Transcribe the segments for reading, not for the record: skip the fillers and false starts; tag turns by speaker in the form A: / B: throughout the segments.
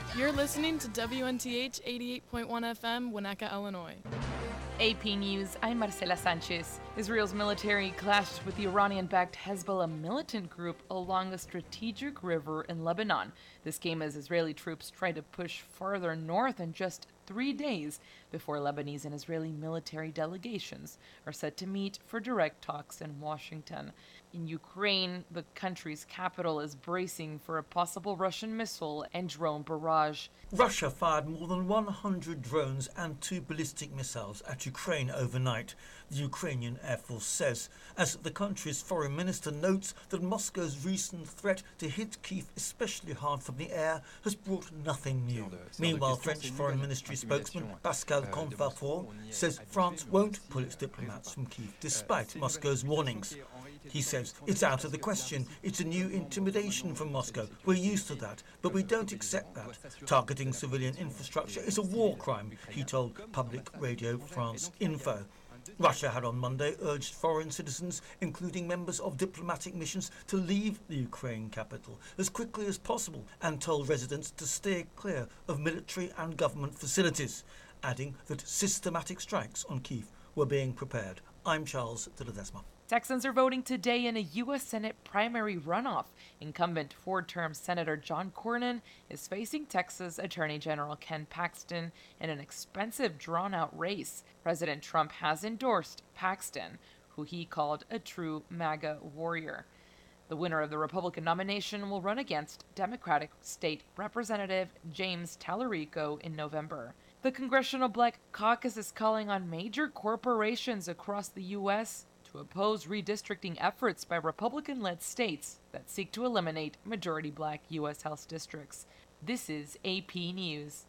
A: You're listening to WNTH 88.1 FM, Winnetka, Illinois.
B: AP News, I'm Marcela Sanchez. Israel's military clashed with the Iranian-backed Hezbollah militant group along a strategic river in Lebanon. This came as Israeli troops tried to push farther north in just 3 days before Lebanese and Israeli military delegations are set to meet for direct talks in Washington. In Ukraine, the country's capital is bracing for a possible Russian missile and drone barrage.
C: Russia fired more than 100 drones and 2 ballistic missiles at Ukraine overnight, the Ukrainian Air Force says, as the country's foreign minister notes that Moscow's recent threat to hit Kyiv especially hard from the air has brought nothing new. Meanwhile, French Foreign Ministry spokesman Pascal Confavor says France won't pull its diplomats from Kyiv despite Moscow's warnings. He says it's out of the question. It's a new intimidation from Moscow. We're used to that, but we don't accept that. Targeting civilian infrastructure is a war crime, he told Public Radio France Info. Russia had on Monday urged foreign citizens, including members of diplomatic missions, to leave the Ukraine capital as quickly as possible and told residents to steer clear of military and government facilities, adding that systematic strikes on Kyiv were being prepared. I'm Charles de Ledesma.
B: Texans are voting today in a U.S. Senate primary runoff. Incumbent four-term Senator John Cornyn is facing Texas Attorney General Ken Paxton in an expensive, drawn-out race. President Trump has endorsed Paxton, who he called a true MAGA warrior. The winner of the Republican nomination will run against Democratic State Representative James Tallarico in November. The Congressional Black Caucus is calling on major corporations across the U.S. to oppose redistricting efforts by Republican-led states that seek to eliminate majority black U.S. House districts. This is AP News.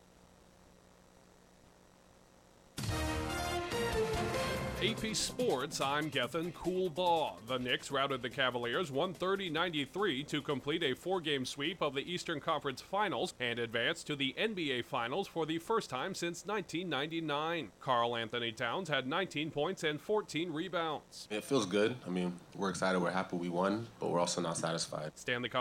D: AP Sports, I'm Gethin Coolbaugh. The Knicks routed the Cavaliers 130-93 to complete a 4-game sweep of the Eastern Conference Finals and advance to the NBA Finals for the first time since 1999. Karl Anthony Towns had 19 points and 14 rebounds.
E: It feels good. I mean, we're excited, we're happy we won, but we're also not satisfied.
D: Stanley Cup